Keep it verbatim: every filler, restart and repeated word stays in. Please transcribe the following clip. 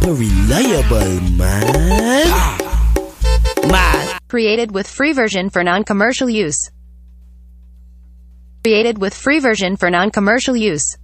so reliable, man. Man. Created with free version for non-commercial use. Created with free version for non-commercial use.